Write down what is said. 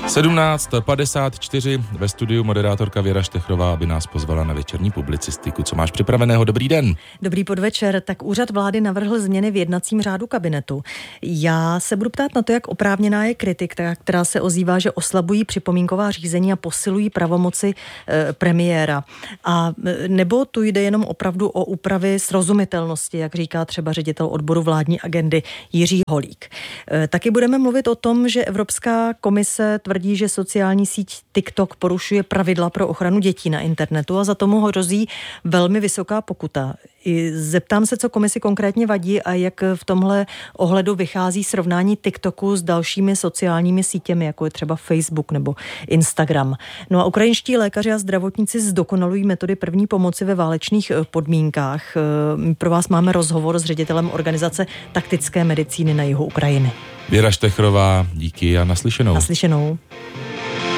17:54 ve studiu moderátorka Věra Štechrová, aby nás pozvala na večerní publicistiku. Co máš připraveného? Dobrý den. Dobrý podvečer. Tak úřad vlády navrhl změny v jednacím řádu kabinetu. Já se budu ptát na to, jak oprávněná je kritika, která se ozývá, že oslabují připomínková řízení a posilují pravomoci premiéra. A nebo tu jde jenom opravdu o úpravy srozumitelnosti, jak říká třeba ředitel odboru vládní agendy Jiří Holík. Taky budeme mluvit o tom, že Evropská komise tvrdí, že sociální síť TikTok porušuje pravidla pro ochranu dětí na internetu a za tomu hrozí velmi vysoká pokuta. Zeptám se, co komisi konkrétně vadí a jak v tomhle ohledu vychází srovnání TikToku s dalšími sociálními sítěmi, jako je třeba Facebook nebo Instagram. No a ukrajinští lékaři a zdravotníci zdokonalují metody první pomoci ve válečných podmínkách. Pro vás máme rozhovor s ředitelem organizace taktické medicíny na jihu Ukrajiny. Věra Štechrová, díky a naslyšenou. Naslyšenou.